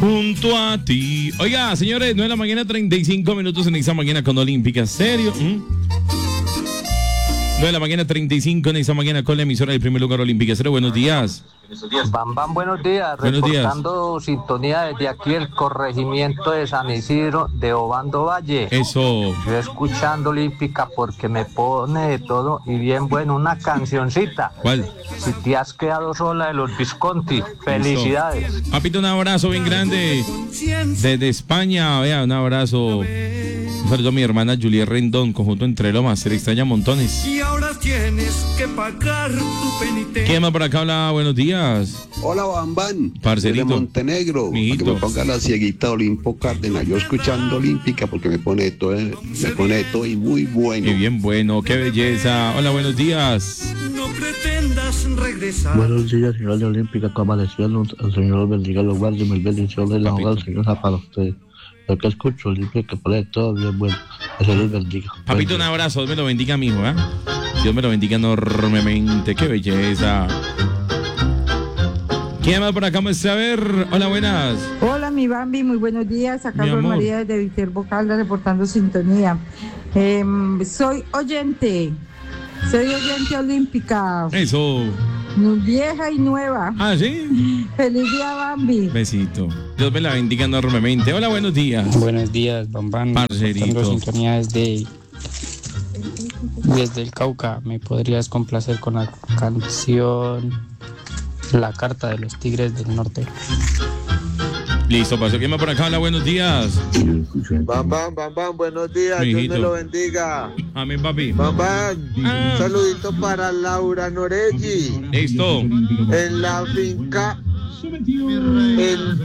junto a ti. Oiga, señores, 9 de la mañana, 35 minutos en esta mañana con Olímpica. ¿Serio? 9 de la mañana, 35 en esta mañana con la emisora del primer lugar Olímpica. Serio, buenos días. Bam, buenos días. Buenos días. Reportando sintonía desde aquí el corregimiento de San Isidro de Obando Valle. Eso. Yo escuchando Olímpica porque me pone de todo y bien bueno, una cancioncita. ¿Cuál? Si te has quedado sola de los Visconti. Felicidades. Eso. Papito, un abrazo bien grande desde España. Vea, un abrazo. Un saludo a mi hermana Juliet Rendón, conjunto Entre Lomas. Se le extraña montones. Y ahora tienes que pagar tu penitencia. ¿Quién más por acá habla? Buenos días. Hola, Bambán. Parcerito. De Montenegro. Mijito. Para que me ponga la cieguita Olimpo Cárdenas. Yo escuchando Olímpica porque me pone de todo y muy bueno. Qué bien bueno, qué belleza. Hola, buenos días. No pretendas regresar. Buenos días, señor de Olímpica. Como amanecieron, el Señor bendiga los guardias, mil bendiciones, la honra del Señor para ustedes. Lo que escucho, Olímpica, pone todo bien bueno. El Señor les bendiga. Papito, un abrazo. Dios me lo bendiga, mijo, ¿eh? Dios me lo bendiga enormemente. Qué belleza. ¿Quién más por acá me está a ver? Hola, buenas. Hola, mi Bambi, muy buenos días. Acá Mi Flor amor. María desde Viterbo Caldas reportando sintonía. Soy oyente olímpica, Eso. vieja y nueva. Ah, ¿sí? Feliz día, Bambi. Besito. Dios me la bendiga enormemente. Hola, buenos días. Buenos días, Bambán. Parcerito. Reportando sintonía desde el Cauca. ¿Me podrías complacer con la canción La Carta de los Tigres del Norte? Listo, pasó. ¿Quién más por acá? Hola, buenos días. Bambán, buenos días, Mijito. Dios me lo bendiga. Amén, papi. Bambán, Ah. un saludito para Laura Norelli, Listo. en la finca, en